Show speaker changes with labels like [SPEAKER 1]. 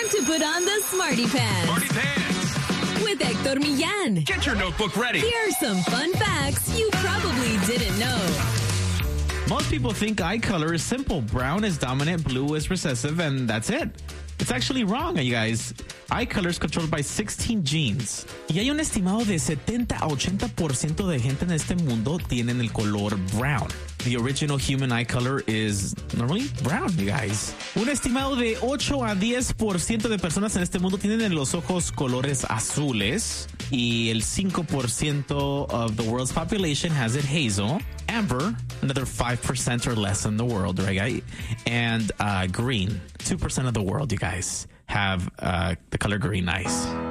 [SPEAKER 1] to put on the Smarty Pants.
[SPEAKER 2] Smarty Pants.
[SPEAKER 1] With Hector Millán.
[SPEAKER 2] Get your notebook ready.
[SPEAKER 1] Here are some fun facts you probably didn't know.
[SPEAKER 3] Most people think eye color is simple. Brown is dominant, blue is recessive, and that's it. It's actually wrong, you guys. Eye color is controlled by 16 genes. Y hay un estimado de 70 a 80% de gente en este mundo tienen el color brown. The original human eye color is normally brown, you guys. Un estimado de 8 a 10% de personas en este mundo tienen en los ojos colores azules. Y el 5% of the world's population has it hazel. Amber, another 5% or less in the world, right? And green, 2% of the world, you guys, have the color green eyes.